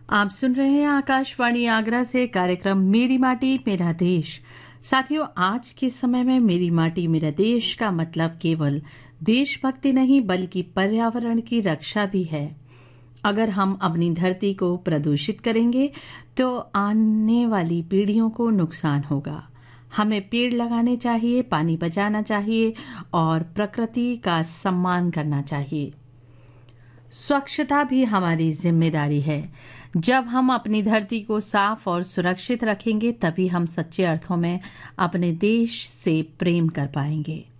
आप सुन रहे हैं आकाशवाणी आगरा से कार्यक्रम मेरी माटी मेरा देश। साथियों, आज के समय में मेरी माटी मेरा देश का मतलब केवल देशभक्ति नहीं बल्कि पर्यावरण की रक्षा भी है। अगर हम अपनी धरती को प्रदूषित करेंगे तो आने वाली पीढ़ियों को नुकसान होगा। हमें पेड़ लगाने चाहिए, पानी बचाना चाहिए और प्रकृति का सम्मान करना चाहिए। स्वच्छता भी हमारी जिम्मेदारी है। जब हम अपनी धरती को साफ और सुरक्षित रखेंगे तभी हम सच्चे अर्थों में अपने देश से प्रेम कर पाएंगे।